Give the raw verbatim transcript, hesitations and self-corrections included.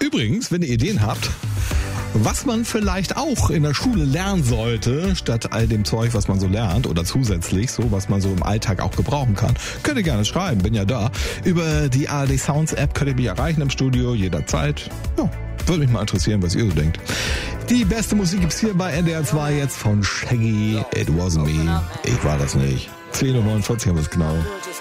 Übrigens, wenn ihr Ideen habt, was man vielleicht auch in der Schule lernen sollte, statt all dem Zeug, was man so lernt, oder zusätzlich, so was man so im Alltag auch gebrauchen kann, könnt ihr gerne schreiben, bin ja da. Über die A R D Sounds App könnt ihr mich erreichen im Studio, jederzeit. Ja, würde mich mal interessieren, was ihr so denkt. Die beste Musik gibt's hier bei N D R zwei jetzt von Shaggy. It wasn't me. Ich war das nicht. zehn Uhr neunundvierzig haben wir es genau.